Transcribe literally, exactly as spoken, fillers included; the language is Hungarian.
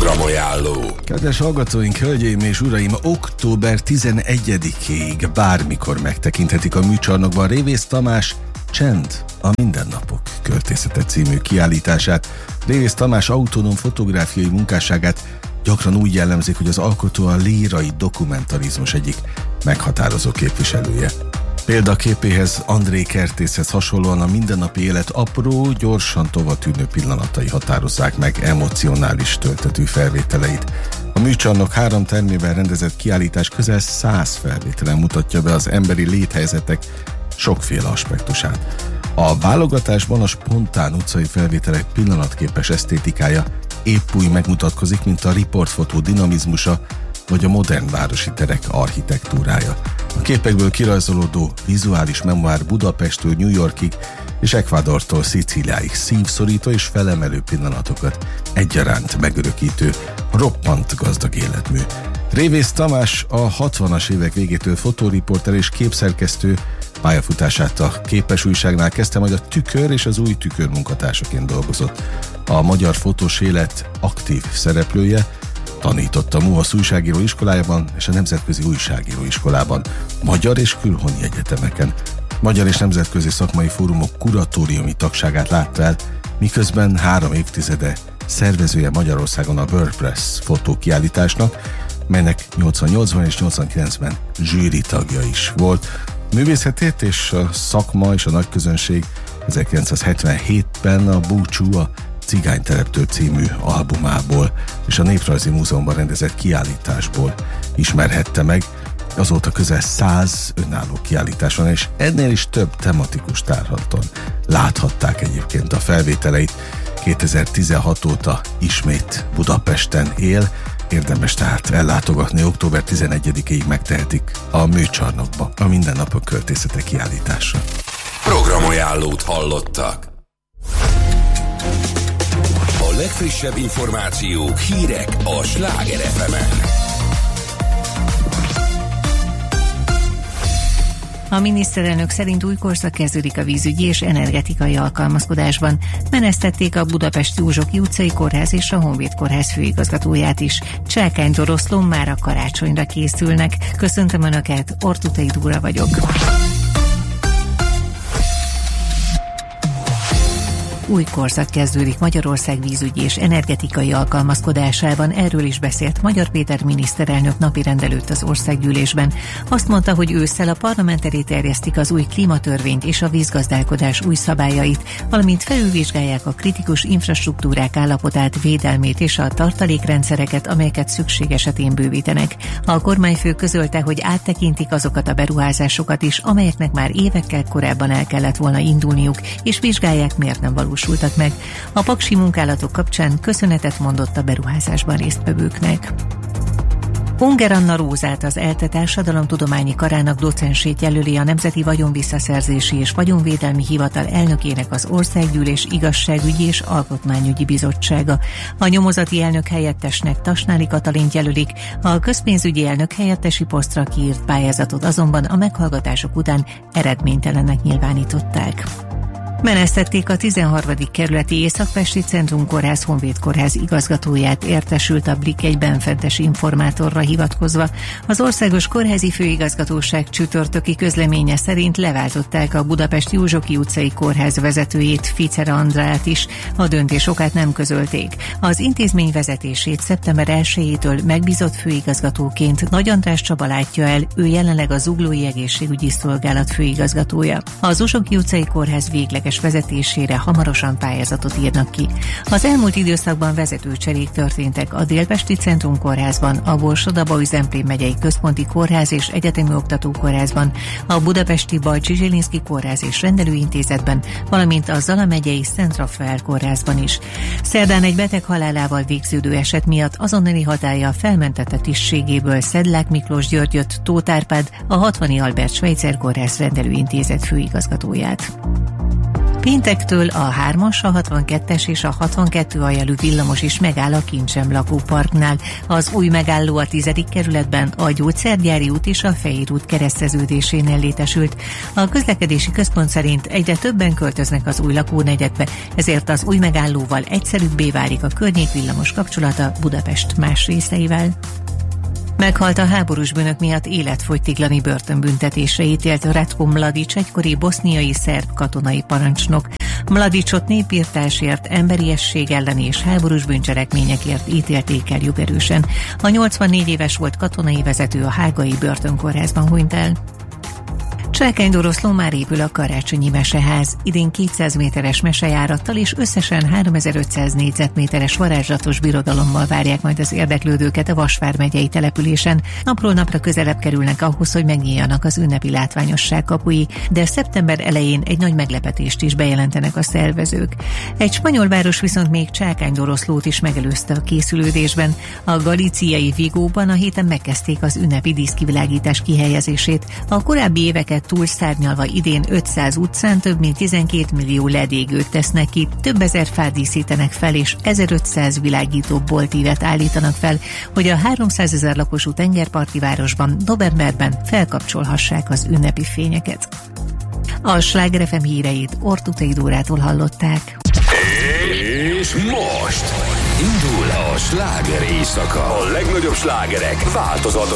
Programajánló. Kedves hallgatóink, hölgyeim és uraim, október tizenegyedikéig bármikor megtekinthetik a műcsarnokban Révész Tamás Csend, a mindennapok költészete című kiállítását. Révész Tamás autonóm fotográfiai munkásságát gyakran úgy jellemzik, hogy az alkotó a lírai dokumentalizmus egyik meghatározó képviselője. Példaképéhez, André Kertészhez hasonlóan a mindennapi élet apró, gyorsan tovatűnő pillanatai határozzák meg emocionális töltetű felvételeit. A műcsarnok három termében rendezett kiállítás közel száz felvételen mutatja be az emberi léthelyzetek sokféle aspektusát. A válogatásban a spontán utcai felvételek pillanatképes esztétikája épp úgy megmutatkozik, mint a riportfotó dinamizmusa, vagy a modern városi terek architektúrája. A képekből kirajzolódó vizuális memoár Budapesttől New Yorkig és Ecuadortól Szicíliáig szívszorító és felemelő pillanatokat egyaránt megörökítő, roppant gazdag életmű. Révész Tamás a hatvanas évek végétől fotóriporter és képszerkesztő, pályafutását a Képes újságnál kezdte, majd a Tükör és az Új Tükör munkatársaként dolgozott. A magyar fotós élet aktív szereplője, tanított a MUHASZ újságíró iskolájában és a Nemzetközi Újságíró Iskolában, magyar és külhoni egyetemeken. Magyar és nemzetközi szakmai fórumok kuratóriumi tagságát látta el, miközben három évtizede szervezője Magyarországon a WordPress fotókiállításnak, melynek nyolcvannyolcban és nyolcvankilencben zsűri tagja is volt. Művészetét és a szakma és a nagyközönség ezerkilencszázhetvenhétben a Búcsú, a Cigánytereptől című albumából és a Néprajzi Múzeumban rendezett kiállításból ismerhette meg. Azóta közel száz önálló kiállításon és ennél is több tematikus tárlaton láthatták egyébként a felvételeit. kétezer-tizenhat óta ismét Budapesten él, érdemes tehát ellátogatni, október tizenegyedikéig megtehetik a műcsarnokba a mindennapok költészete kiállítása. Programajánlót hallottak. A legfrissebb információk, hírek a Sláger ef emen. A miniszterelnök szerint új korszak kezdődik a vízügyi és energetikai alkalmazkodásban. Menesztették a Budapesti József utcai kórház és a Honvéd kórház főigazgatóját is. Cselkány Doroszlón már a karácsonyra készülnek. Köszöntöm Önöket, Ortutai Dóra vagyok. Új korszak kezdődik Magyarország vízügyi és energetikai alkalmazkodásában, erről is beszélt Magyar Péter miniszterelnök napirend előtt az országgyűlésben. Azt mondta, hogy ősszel a parlament elé terjesztik az új klímatörvényt és a vízgazdálkodás új szabályait, valamint felülvizsgálják a kritikus infrastruktúrák állapotát, védelmét és a tartalékrendszereket, amelyeket szükség esetén bővítenek. A kormányfő közölte, hogy áttekintik azokat a beruházásokat is, amelyeknek már évekkel korábban el kellett volna indulniuk, és vizsgálják, miért nem való meg. A paksi munkálatok kapcsán köszönetet mondott a beruházásban résztvevőknek. Unger Anna Rózát, az ELTE Társadalomtudományi Karának docensét jelöli a Nemzeti Vagyonvisszaszerzési és Vagyonvédelmi Hivatal elnökének az Országgyűlés Igazságügyi és Alkotmányügyi Bizottsága. A nyomozati elnök helyettesnek Tasnáli Katalint jelölik, a közpénzügyi elnök helyettesi posztra kiírt pályázatot azonban a meghallgatások után eredménytelennek nyilvánították. Menesztették a tizenharmadik kerületi Észak-Pesti Centrumkórház Honvéd kórház igazgatóját, értesült a Blik egy benfentes informátorra hivatkozva. Az Országos Kórházi Főigazgatóság csütörtöki közleménye szerint leváltották a Budapesti József utcai kórház vezetőjét, Ficera Andrát is. A döntés okát nem közölték. Az intézmény vezetését szeptember elsejétől megbízott főigazgatóként Nagy András Csaba látja el, ő jelenleg a Zuglói Egészségügyi Szolgálat főigazgatója. Az Uzsoki utcai kórház végleges vezetésére hamarosan pályázatot írnak ki. Az elmúlt időszakban vezetőcserék történtek a Délpesti Centrumkórházban, a Borsod-Abaúj-Zemplén megyei Központi Kórház és Egyetemi Oktatókórházban, a Budapesti Bajcsy-Zsilinszky Kórház és Rendelőintézetben, valamint a Zala megyei Szent Rafael Kórházban is. Szerdán egy beteg halálával végződő eset miatt azonnali hatállyal felmentette tisztségéből Szedlák Miklós Györgyöt, Tóth Árpád, a hatvani Albert Schweitzer Kórház Rendelőintézet főigazgatóját. Péntektől a hármas, a hatvankettes és a hatvankettő aljelű villamos is megáll a Kincsem lakóparknál. Az új megálló a tizedik kerületben, a Gyógyszergyári út és a Fehér út kereszteződésénél létesült. A közlekedési központ szerint egyre többen költöznek az új lakónegyedbe, ezért az új megállóval egyszerűbbé válik a környék villamos kapcsolata Budapest más részeivel. Meghalt a háborús bűnök miatt életfogytiglani börtönbüntetésre ítélt Ratko Mladic, egykori boszniai szerb katonai parancsnok. Mladicot népirtásért, emberiesség elleni és háborús bűncselekményekért ítélték el jogerősen. A nyolcvannégy éves volt katonai vezető, a hágai börtönkórházban hunyt el. Csákánydoroszlón már épül a karácsonyi meseház. Idén kétszáz méteres mesejárattal és összesen háromezer-ötszáz négyzetméteres varázslatos birodalommal várják majd az érdeklődőket a Vas vármegyei településen. Napról napra közelebb kerülnek ahhoz, hogy megnyíljanak az ünnepi látványosság kapui, de szeptember elején egy nagy meglepetést is bejelentenek a szervezők. Egy spanyol város viszont még Csákánydoroszlót is megelőzte a készülődésben. A galíciai Vigóban a héten megkezdték az ünnepi díszkivilágítás kihelyezését. A korábbi éveket túlszárnyalva idén ötszáz utcán több mint tizenkét millió ledégőt tesznek ki, több ezer fát díszítenek fel, és ezerötszáz világító boltívet állítanak fel, hogy a háromszázezer lakosú tengerparti városban novemberben felkapcsolhassák az ünnepi fényeket. A Sláger ef em híreit Ortutai Dórától hallották. És most indul a sláger éjszaka. A legnagyobb slágerek változatos